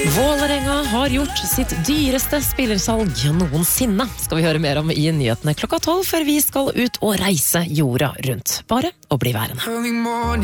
Vålerenga har gjort sitt dyreste spillersalg noensinne, skal vi høre mer om i nyhetene 12:00, før vi skal ut og reise jorda rundt. Bare å bli værende.